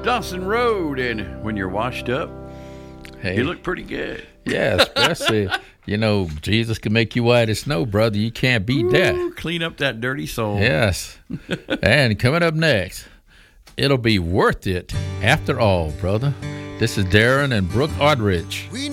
Dawson Road, and when you're washed up, Hey, you look pretty good. yeah, especially, Jesus can make you white as snow, brother. You can't beat that. Ooh, clean up that dirty soul. Yes. And coming up next, it'll be worth it after all, brother. This is Darren and Brooke Aldrich.